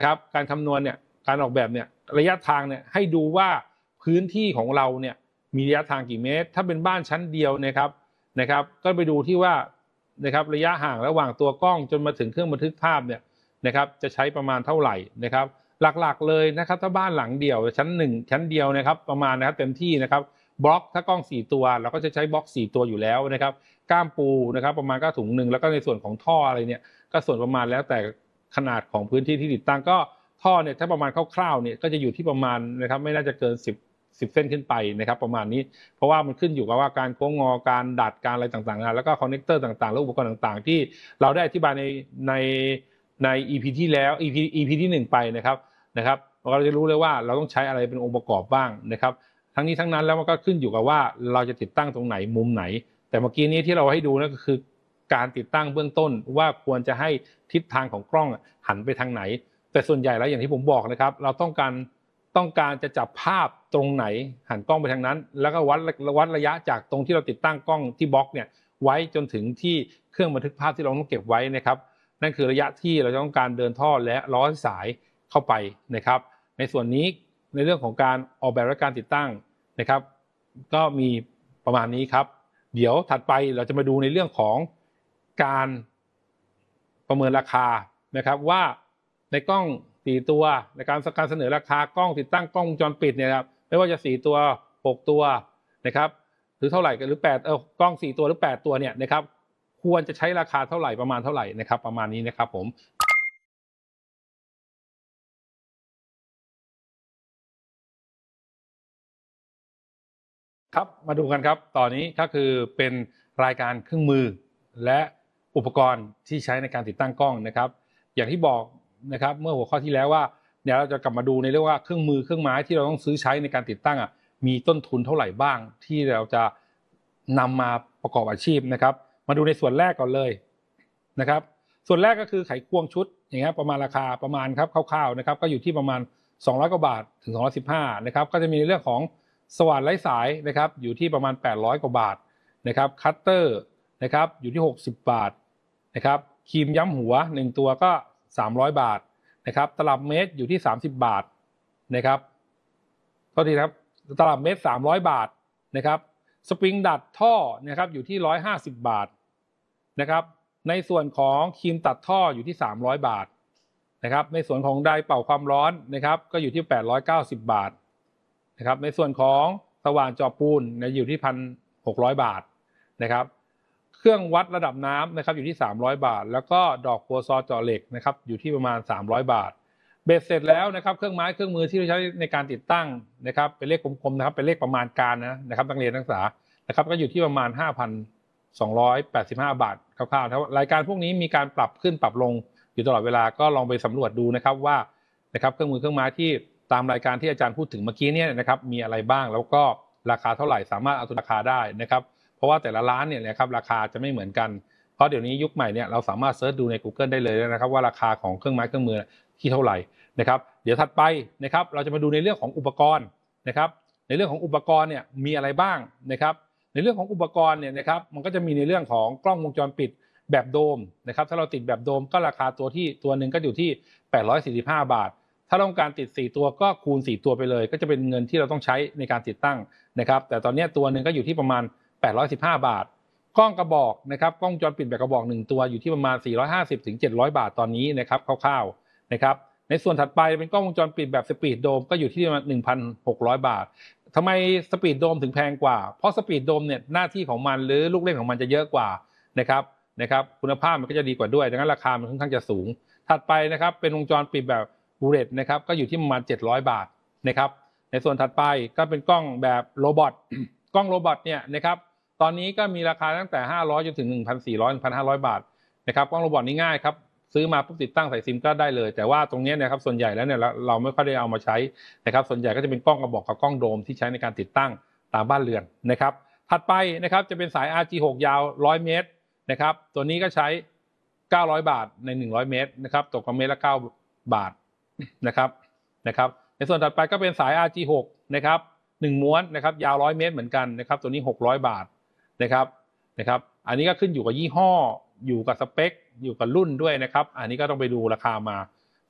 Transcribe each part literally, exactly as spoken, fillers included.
ครับการคำนวณเนี่ยการออกแบบเนี่ยระยะทางเนี่ยให้ดูว่าพื้นที่ของเราเนี่ยมีระยะทางกี่เมตรถ้าเป็นบ้านชั้นเดียวนะครับนะครับก็ไปดูที่ว่านะครับระยะห่างระหว่างตัวกล้องจนมาถึงเครื่องบันทึกภาพเนี่ยนะครับจะใช้ประมาณเท่าไหร่นะครับหลักๆเลยนะครับถ้าบ้านหลังเดียวชั้นหนึ่งชั้นเดียวนะครับประมาณนะครับเต็มที่นะครับบล็อกถ้ากล้องสี่ตัวเราก็จะใช้บล็อกสี่ตัวอยู่แล้วนะครับก้ามปูนะครับประมาณก็ถุงหนึ่งแล้วก็ในส่วนของท่ออะไรเนี่ยก็ส่วนประมาณแล้วแต่ขนาดของพื้นที่ที่ติดตั้งก็ท่อเนี่ยถ้าประมาณคร่าวๆเนี่ยก็จะอยู่ที่ประมาณนะครับไม่น่าจะเกินสิบ สิบเส้นขึ้นไปนะครับประมาณนี้เพราะว่ามันขึ้นอยู่กับว่าการโค้งงอการดัดการอะไรต่างๆนะแล้วก็คอนเนคเตอร์ต่างๆและอุปกรณ์ต่างๆที่เราได้อธิบายในในใน อี พี ที่แล้ว อี พี อี พี ที่หนึ่งไปนะครับนะครับเราจะรู้เลยว่าเราต้องใช้อะไรเป็นองค์ประกอบบ้างนะครับทั้งนี้ทั้งนั้นแล้วมันก็ขึ้นอยู่กับว่าเราจะติดตั้งตรงไหนมุมไหนแต่เมื่อกี้นี้ที่เราให้ดูนั่นก็คือการติดตั้งเบื้องต้นว่าควรจะให้ทิศทางของกล้องหันไปทางไหนแต่ส่วนใหญ่แล้วอย่างที่ผมบอกนะครับเราต้องการต้องการจะจับภาพตรงไหนหันกล้องไปทางนั้นแล้วก็วัดวัดระยะจากตรงที่เราติดตั้งกล้องที่บล็อกเนี่ยไว้จนถึงที่เครื่องบันทึกภาพที่เราต้องเก็บไว้นะครับนั่นคือระยะที่เราต้องการเดินท่อและล้อสายเข้าไปนะครับในส่วนนี้ในเรื่องของการออกแบบและการติดตั้งนะครับก็มีประมาณนี้ครับเดี๋ยวถัดไปเราจะมาดูในเรื่องของการประเมินราคานะครับว่าในกล้องสี่ตัวในการการเสนอราคากล้องติดตั้งกล้องวงจรปิดเนี่ยครับไม่ว่าจะสี่ตัวหกตัวนะครับหรือเท่าไหร่กันหรือแปดเออกล้องสี่ตัวหรือแปดตัวเนี่ยนะครับควรจะใช้ราคาเท่าไหร่ประมาณเท่าไหร่นะครับประมาณนี้นะครับผมครับมาดูกันครับตอนนี้ก็คือเป็นรายการเครื่องมือและอุปกรณ์ที่ใช้ในการติดตั้งกล้องนะครับอย่างที่บอกนะครับเมื่อหัวข้อที่แล้วว่าเดี๋ยวเราจะกลับมาดูในเรื่องว่าเครื่องมือเครื่องไม้ที่เราต้องซื้อใช้ในการติดตั้งอ่ะมีต้นทุนเท่าไหร่บ้างที่เราจะนำมาประกอบอาชีพนะครับมาดูในส่วนแรกก่อนเลยนะครับส่วนแรกก็คือไขควงชุดอย่างเงี้ยประมาณราคาประมาณครับคร่าวๆนะครับก็อยู่ที่ประมาณสองร้อยกว่าบาทถึงสองร้อยสิบห้านะครับก็จะมีในเรื่องของสว่านไร้สายนะครับอยู่ที่ประมาณแปดร้อยกว่าบาทนะครับคัตเตอร์นะครับอยู่ที่หกสิบบาทนะครับครีมย้ำหัวหนึ่งตัวก็สามร้อยบาทนะครับตลับเมตรอยู่ที่สามสิบบาทนะครับโทษทีครับตลับเมตรสามร้อยบาทนะครับสปริงดัดท่อนะครับอยู่ที่หนึ่งร้อยห้าสิบบาทนะครับในส่วนของครีมตัดท่ออยู่ที่สามร้อยบาทนะครับในส่วนของไดร์เป่าความร้อนนะครับก็อยู่ที่แปดร้อยเก้าสิบบาทนะครับในส่วนของสว่านเจาะปูนอยู่ที่ หนึ่งพันหกร้อย บาทนะครับเครื่องวัดระดับน้ำนะครับอยู่ที่สามร้อยบาทแล้วก็ดอกพัวซอเจาะเหล็กนะครับอยู่ที่ประมาณสามร้อยบาทเบ็ดเสร็จแล้วนะครับเครื่องไม้เครื่องมือที่เราใช้ในการติดตั้งนะครับเป็นเลขกลมๆนะครับเป็นเลขประมาณการนะนะครับนักเรียนนักศึกษานะครับก็อยู่ที่ประมาณ ห้าพันสองร้อยแปดสิบห้า บาทคร่าวๆครับรายการพวกนี้มีการปรับขึ้นปรับลงอยู่ตลอดเวลาก็ลองไปสำรวจดูนะครับว่านะครับเครื่องมือเครื่องไม้ที่ตามรายการที่อาจารย์พูดถึงเมื่อกี้เนี่ยนะครับมีอะไรบ้างแล้วก็ราคาเท่าไหร่สามารถเอาตัวราคาได้นะครับเพราะว่าแต่ละร้านเนี่ยนะครับราคาจะไม่เหมือนกันเพราะเดี๋ยวนี้ยุคใหม่เนี่ยเราสามารถเซิร์ชดูใน Google ได้เลยนะครับว่าราคาของเครื่องไม้เครื่องมือที่เท่าไหร่นะครับเดี๋ยวถัดไปนะครับเราจะมาดูในเรื่องของอุปกรณ์นะครับในเรื่องของอุปกรณ์เนี่ยมีอะไรบ้างนะครับในเรื่องของอุปกรณ์เนี่ยนะครับมันก็จะมีในเรื่องของกล้องวงจรปิดแบบโดมนะครับถ้าเราติดแบบโดมก็ราคาตัวที่ตัวหนึ่งก็อยู่ที่แปดร้อยสี่สิบห้าบาทถ้าต้องการติดสี่ตัวก็คูณสี่ตัวไปเลยก็จะเป็นเงินที่เราต้องใช้ในการติดตั้งนะครับแต่ตอนนี้ตัวหนึ่งก็อยู่ที่ประมาณแปดร้อยสิบห้าบาทกล้องกระบอกนะครับกล้องวงจรปิดแบบกระบอกหนึ่งตัวอยู่ที่ประมาณสี่ร้อยห้าสิบถึงเจ็ดร้อยบาทตอนนี้นะครับคร่าวๆนะครับในส่วนถัดไปเป็นกล้องวงจรปิดแบบสปีดโดมก็อยู่ที่ประมาณ หนึ่งพันหกร้อย บาททำไมสปีดโดมถึงแพงกว่าเพราะสปีดโดมเนี่ยหน้าที่ของมันหรือลูกเล่นของมันจะเยอะกว่านะครับนะครับคุณภาพมันก็จะดีกว่าด้วยดังนั้นราคามันค่อนข้างจะสูงถัดไปนะครับเป็นวงจรปิดแบบบูเลตนะครับก็อยู่ที่ประมาณเจ็ดร้อยบาทนะครับในส่วนถัดไปก็เป็นกล้องแบบโรบอทกล้องโรบอทเนี่ยนะครับตอนนี้ก็มีราคาตั้งแต่ห้าร้อยจนถึง หนึ่งพันสี่ร้อย หนึ่งพันห้าร้อย บาทนะครับกล้องโรบอทนี่ง่ายครับซื้อมาปุ๊บติดตั้งใส่ซิมก็ได้เลยแต่ว่าตรงนี้นะครับส่วนใหญ่แล้วเนี่ยเราไม่ค่อยได้เอามาใช้นะครับส่วนใหญ่ก็จะเป็นกล้องกระบอกกับกล้องโดมที่ใช้ในการติดตั้งตามบ้านเรือนนะครับถัดไปนะครับจะเป็นสาย อาร์ จี หก ยาวหนึ่งร้อยเมตรนะครับตัวนี้ก็ใช้เก้าร้อยบาทในหนึ่งร้อยเมตรนะครับตกกับเมตรละเก้าบาทนะครับนะครับในส่วนถัดไปก็เป็นสาย อาร์ จี หก นะครับหนึ่งม้วนนะครับยาวหนึ่งร้อยเมตรเหมือนกันนะครับตัวนี้หกร้อยบาทนะครับนะครับอันนี้ก็ขึ้นอยู่กับยี่ห้ออยู่กับสเปคอยู่กับรุ่นด้วยนะครับอันนี้ก็ต้องไปดูราคามา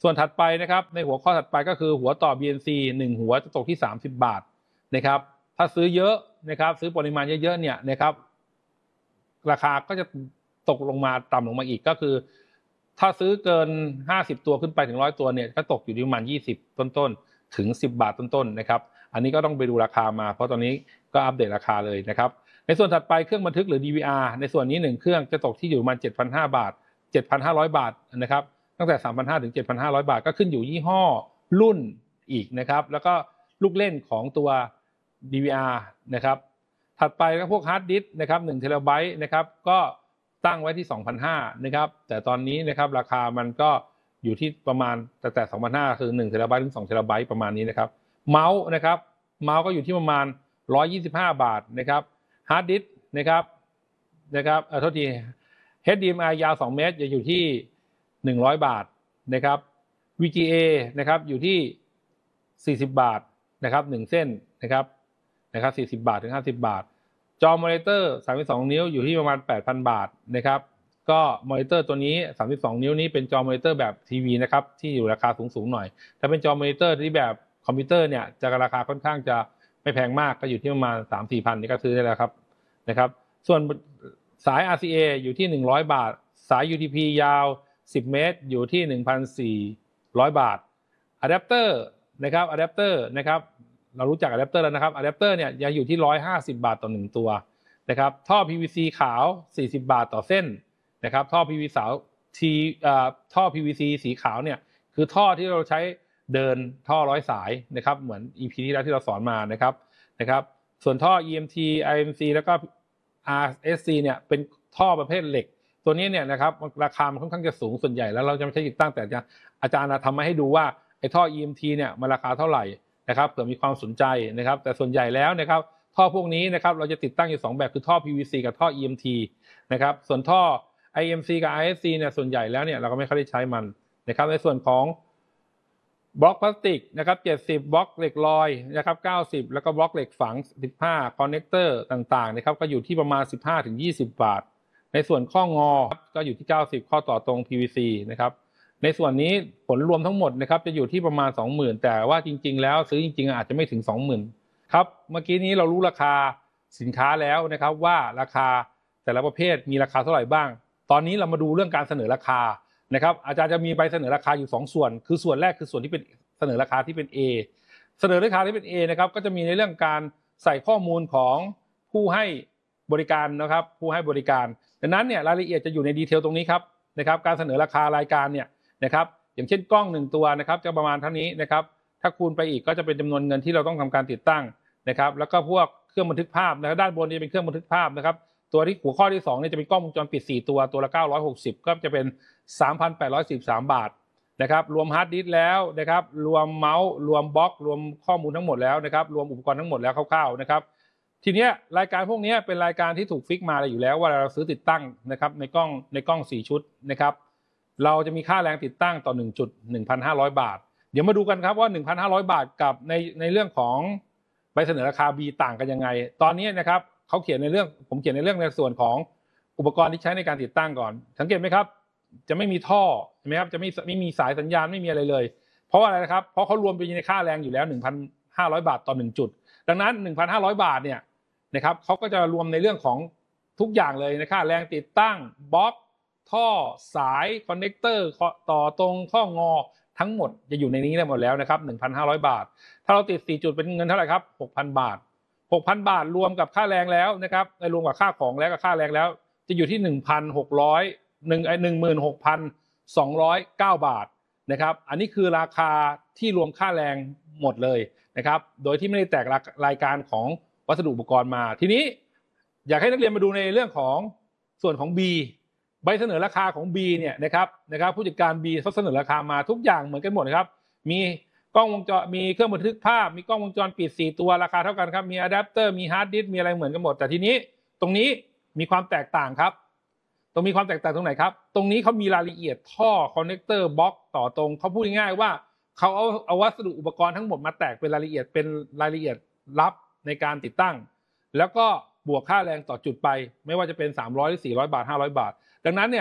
ส่วนถัดไปนะครับในหัวข้อถัดไปก็คือหัวต่อ บี เอ็น ซี หนึ่งหัวจะตกที่สามสิบบาทนะครับถ้าซื้อเยอะนะครับซื้อปริมาณเยอะๆเนี่ยนะครับราคาก็จะตกลงมาต่ำลงมาอีกก็คือถ้าซื้อเกินห้าสิบตัวขึ้นไปถึงหนึ่งร้อยตัวเนี่ยก็ตกอยู่ที่ประมาณยี่สิบต้นๆถึงสิบบาทต้นๆนะครับอันนี้ก็ต้องไปดูราคามาเพราะตอนนี้ก็อัปเดตราคาเลยนะครับในส่วนถัดไปเครื่องบันทึกหรือ ดี วี อาร์ ในส่วนนี้หนึ่งเครื่องจะตกที่อยู่ประมาณ เจ็ดพันห้าร้อย บาท เจ็ดพันห้าร้อย บาทนะครับตั้งแต่ สามพันห้าร้อย ถึง เจ็ดพันห้าร้อย บาทก็ขึ้นอยู่ยี่ห้อรุ่นอีกนะครับแล้วก็ลูกเล่นของตัว ดี วี อาร์ นะครับถัดไปก็พวกฮาร์ดดิสก์นะครับหนึ่งเทราไบต์นะครับก็ตั้งไว้ที่ สองพันห้าร้อย นะครับแต่ตอนนี้นะครับราคามันก็อยู่ที่ประมาณแต่แต่ สองพันห้าร้อย คือหนึ่งเทราไบต์ถึงสองเทราไบต์ประมาณนี้นะครับเมาส์นะครับเมาส์ก็อยู่ที่ประมาณหนึ่งร้อยยี่สิบห้าบาทนะครับฮาร์ดดิสก์นะครับนะครับเอ่อโทษที เอช ดี เอ็ม ไอ ยาวสองเมตรจะอยู่ที่หนึ่งร้อยบาทนะครับ วี จี เอ นะครับอยู่ที่สี่สิบบาทนะครับหนึ่งเส้นนะครับนะครับสี่สิบบาทถึงห้าสิบบาทจอมอนิเตอร์สามสิบสองนิ้วอยู่ที่ประมาณ แปดพัน บาทนะครับก็มอนิเตอร์ตัวนี้สามสิบสองนิ้วนี้เป็นจอมอนิเตอร์แบบทีวีนะครับที่อยู่ราคาสูงๆหน่อยถ้าเป็นจอมอนิเตอร์ที่แบบคอมพิวเตอร์เนี่ยจะราคาค่อนข้างจะไม่แพงมากก็อยู่ที่ประมาณ สามถึงสี่พัน นี่ก็ซื้อได้แล้วครับนะครับส่วนสาย อาร์ ซี เอ อยู่ที่หนึ่งร้อยบาทสาย ยู ที พี ยาวสิบเมตรอยู่ที่ หนึ่งพันสี่ร้อย บาทอะแดปเตอร์นะครับอะแดปเตอร์นะครับเรารู้จักอะแดปเตอร์แล้วนะครับอะแดปเตอร์เนี่ยยังอยู่ที่หนึ่งร้อยห้าสิบบาทต่อหนึ่งตัวนะครับท่อ พี วี ซี ขาวสี่สิบบาทต่อเส้นนะครับท่อ พี วี ซี ทีเอ่อท่อ พี วี ซี สีขาวเนี่ยคือท่อที่เราใช้เดินท่อร้อยสายนะครับเหมือน อี พี ที่แล้วที่เราสอนมานะครับนะครับส่วนท่อ อี เอ็ม ที ไอ เอ็ม ซี แล้วก็ อาร์ เอส ซี เนี่ยเป็นท่อประเภทเหล็กตัวนี้เนี่ยนะครับราคามันค่อนข้างจะสูงส่วนใหญ่แล้วเราจะไม่ใช่ติดตั้งแต่อาจารย์ทำมาให้ดูว่าไอ้ท่อ อี เอ็ม ที เนี่ยมันราคาเท่าไหร่นะครับเผื่อมีความสนใจนะครับแต่ส่วนใหญ่แล้วนะครับท่อพวกนี้นะครับเราจะติดตั้งอยู่สองแบบคือท่อ พี วี ซี กับท่อ อี เอ็ม ที นะครับส่วนท่อ ไอ เอ็ม ซี กับ อาร์ เอส ซี เนี่ยส่วนใหญ่แล้วเนี่ยเราก็ไม่ค่อยได้ใช้มันนะครับในส่วนของบล็อกพลาสติกนะครับเจ็ดสิบบล็อกเหล็กลอยนะครับเก้าสิบแล้วก็บล็อกเหล็กฝังสิบห้าคอนเนคเตอร์ต่างๆนะครับก็อยู่ที่ประมาณ สิบห้าถึงยี่สิบ บาทในส่วนข้องอก็อยู่ที่เก้าสิบข้อต่อตรง พี วี ซี นะครับในส่วนนี้ผลรวมทั้งหมดนะครับจะอยู่ที่ประมาณ สองหมื่น แต่ว่าจริงๆแล้วซื้อจริงๆอาจจะไม่ถึง สองหมื่น ครับเมื่อกี้นี้เรารู้ราคาสินค้าแล้วนะครับว่าราคาแต่ละประเภทมีราคาเท่าไหร่บ้างตอนนี้เรามาดูเรื่องการเสนอราคานะครับอาจารย์จะมีใบเสนอราคาอยู่สองส่วนคือส่วนแรกคือส่วนที่เป็นเสนอราคาที่เป็น A เสนอราคาที่เป็น A นะครับก็จะมีในเรื่องการใส่ข้อมูลของผู้ให้บริการนะครับผู้ให้บริการดังนั้นเนี่ยรายละเอียดจะอยู่ในดีเทลตรงนี้ครับนะครับการเสนอราคารายการเนี่ยนะครับอย่างเช่นกล้องหนึ่งตัวนะครับจะประมาณเท่านี้นะครับถ้าคูณไปอีกก็จะเป็นจำนวนเงินที่เราต้องทำการติดตั้งนะครับแล้วก็พวกเครื่องบันทึกภาพนะครับด้านบนจะเป็นเครื่องบันทึกภาพนะครับตัวที่หัวข้อที่สองเนี่ยจะเป็นกล้องวงจรปิดสี่ตัวตัวละเก้าร้อยหกสิบก็จะเป็น สามพันแปดร้อยสี่สิบสาม บาทนะครับรวมฮาร์ดดิสก์แล้วนะครับรวมเมาส์รวมบล็อกรวมข้อมูลทั้งหมดแล้วนะครับรวมอุปกรณ์ทั้งหมดแล้วคร่าวๆนะครับทีนี้รายการพวกนี้เป็นรายการที่ถูกฟิกมาอยู่แล้วว่าเราซื้อติดตั้งนะครับในกล้องในกล้องสี่ชุดนะครับเราจะมีค่าแรงติดตั้งต่อหนึ่งจุด หนึ่งพันห้าร้อย บาทเดี๋ยวมาดูกันครับว่า หนึ่งพันห้าร้อย บาทกับในในเรื่องของใบเสนอราคา B ต่างกันยังไงตอนนี้นะครับเขาเขียนในเรื่องผมเขียนในเรื่องในส่วนของอุปกรณ์ที่ใช้ในการติดตั้งก่อนสังเกตไหมครับจะไม่มีท่อใช่ไหมครับจะไม่ไม่มีสายสัญญาณไม่มีอะไรเลยเพราะอะไรนะครับเพราะเขารวมไปในค่าแรงอยู่แล้ว หนึ่งพันห้าร้อย บาทต่อหนึ่งจุดดังนั้น หนึ่งพันห้าร้อย บาทเนี่ยนะครับเขาก็จะรวมในเรื่องของทุกอย่างเลยในค่าแรงติดตั้งบล็อกท่อสายคอนเนคเตอร์ต่อตรงข้องอทั้งหมดจะอยู่ในนี้ได้หมดแล้วนะครับ หนึ่งพันห้าร้อย บาทถ้าเราติดสี่จุดเป็นเงินเท่าไหร่ครับ หกพัน บาท หกพัน บาทรวมกับค่าแรงแล้วนะครับรวมกับค่าของแล้วกับค่าแรงแล้วจะอยู่ที่ หนึ่งพันหกร้อย หนึ่ง หนึ่งหมื่นหกพันสองร้อยเก้า บาทนะครับอันนี้คือราคาที่รวมค่าแรงหมดเลยนะครับโดยที่ไม่ได้แตกรายการของวัสดุอุปกรณ์มาทีนี้อยากให้นักเรียนมาดูในเรื่องของส่วนของ B ใบเสนอราคาของ B เนี่ยนะครับนะครับผู้จัดการ B เขาเสนอราคามาทุกอย่างเหมือนกันหมดนะครับมีกล้องวงจรมีเครื่องบันทึกภาพมีกล้องวงจรปิดสี่ตัวราคาเท่ากันครับมีอะแดปเตอร์มีฮาร์ดดิสก์มีอะไรเหมือนกันหมดแต่ทีนี้ตรงนี้มีความแตกต่างครับตรงมีความแตกต่างตรงไหนครับตรงนี้เขามีรายละเอียดท่อคอนเนคเตอร์บล็อกต่อตรงเขาพูดง่ายๆว่าเขาเอาเอาวัสดุอุปกรณ์ทั้งหมดมาแตกเป็นรายละเอียดเป็นรายละเอียดลับในการติดตั้งแล้วก็บวกค่าแรงต่อจุดไปไม่ว่าจะเป็นสามร้อยหรือสี่ร้อยบาทห้าร้อยบาทดังนั้นเนี่ย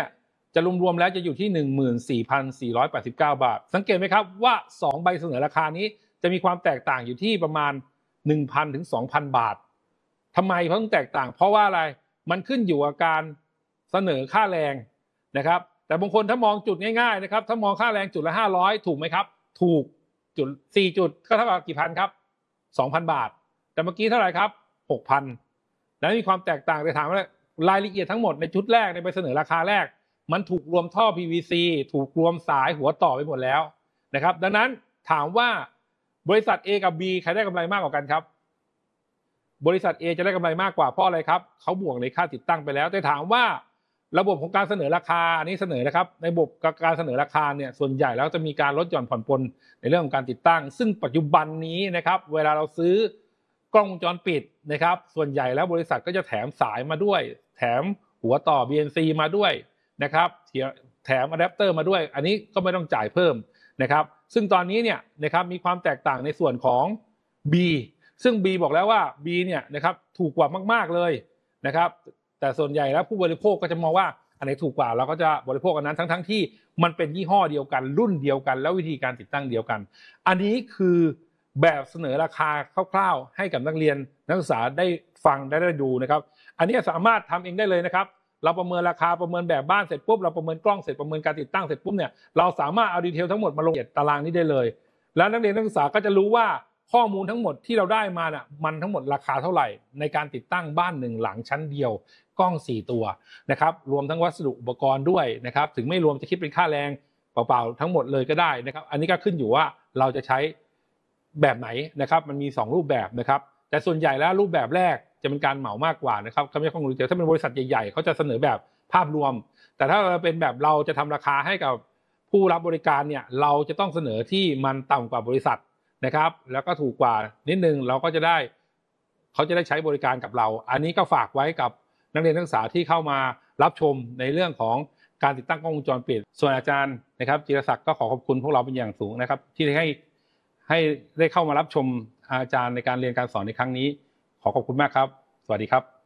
จะรวมๆแล้วจะอยู่ที่ หนึ่งหมื่นสี่พันสี่ร้อยแปดสิบเก้า บาทสังเกตไหมครับว่าสองใบเสนอราคานี้จะมีความแตกต่างอยู่ที่ประมาณ หนึ่งพัน ถึง สองพัน บาททำไมเพราะต้องแตกต่างเพราะว่าอะไรมันขึ้นอยู่กับการเสนอค่าแรงนะครับแต่บางคนถ้ามองจุดง่ายๆนะครับถ้ามองค่าแรงจุดละห้าร้อยถูกไหมครับถูกจุดสี่จุดก็เท่ากับกี่พันครับ สองพัน บาทแต่เมื่อกี้เท่าไหร่ครับ หกพัน แล้วมีความแตกต่างแต่ถามว่ารายละเอียดทั้งหมดในชุดแรกในใบเสนอราคาแรกมันถูกรวมท่อ พี วี ซี ถูกรวมสายหัวต่อไปหมดแล้วนะครับดังนั้นถามว่าบริษัท A กับ B ใครได้กำไรมากกว่ากันครับบริษัท A จะได้กำไรมากกว่าเพราะอะไรครับเขาบวกในค่าติดตั้งไปแล้วแต่ถามว่าระบบของการเสนอราคาอันนี้เสนอนะครับในระบบการเสนอราคาเนี่ยส่วนใหญ่แล้วจะมีการลดหย่อนผ่อนปลนในเรื่องของการติดตั้งซึ่งปัจจุบันนี้นะครับเวลาเราซื้อกล้องวงจรปิดนะครับส่วนใหญ่แล้วบริษัทก็จะแถมสายมาด้วยแถมหัวต่อ บี เอ็น ซี มาด้วยนะครับแถมอะแดปเตอร์มาด้วยอันนี้ก็ไม่ต้องจ่ายเพิ่มนะครับซึ่งตอนนี้เนี่ยนะครับมีความแตกต่างในส่วนของ B ซึ่ง B บอกแล้วว่า B เนี่ยนะครับถูกกว่ามากๆเลยนะครับแต่ส่วนใหญ่แล้วผู้บริโภคก็จะมองว่าอันไหนถูกกว่าเราก็จะบริโภคอันนั้นทั้งๆที่มันเป็นยี่ห้อเดียวกันรุ่นเดียวกันแล้ววิธีการติดตั้งเดียวกันอันนี้คือแบบเสนอราคาคร่าวๆให้กับนักเรียนนักศึกษาได้ฟังได้ได้ดูนะครับอันนี้สามารถทำเองได้เลยนะครับเราประเมินราคาประเมินแบบบ้านเสร็จปุ๊บเราประเมินกล้องเสร็จประเมินการติดตั้งเสร็จปุ๊บเนี่ยเราสามารถเอาดีเทลทั้งหมดมาลงตารางนี้ได้เลยแล้วนักเรียนนักศึกษาก็จะรู้ว่าข้อมูลทั้งหมดที่เราได้มาน่ะมันทั้งหมดราคาเท่าไหร่ในการติดตั้งบ้านหนึ่งหลังชั้นเดียวกล้องสี่ตัวนะครับรวมทั้งวัสดุอุปกรณ์ด้วยนะครับถึงไม่รวมจะคิดเป็นค่าแรงเปล่าๆทั้งหมดเลยก็ได้นะครับอันนี้ก็ขึ้นอยู่ว่าเราจะใช้แบบไหนนะครับมันมีสองรูปแบบนะครับแต่ส่วนใหญ่แล้วรูปแบบแรกจะเป็นการเหมามากกว่านะครับเขาไม่ใช่ข้อมูลเดียวถ้าเป็นบริษัทใหญ่ๆเขาจะเสนอแบบภาพรวมแต่ถ้าเป็นแบบเราจะทำราคาให้กับผู้รับบริการเนี่ยเราจะต้องเสนอที่มันต่ำกว่าบริษัทนะครับแล้วก็ถูกกว่านิดนึงเราก็จะได้เขาจะได้ใช้บริการกับเราอันนี้ก็ฝากไว้กับนักเรียนนักศึกษาที่เข้ามารับชมในเรื่องของการติดตั้งกล้องวงจรปิดส่วนอาจารย์นะครับจิรศักดิ์ก็ขอขอบคุณพวกเราเป็นอย่างสูงนะครับที่ให้ให้ได้เข้ามารับชมอาจารย์ในการเรียนการสอนในครั้งนี้ขอขอบคุณมากครับสวัสดีครับ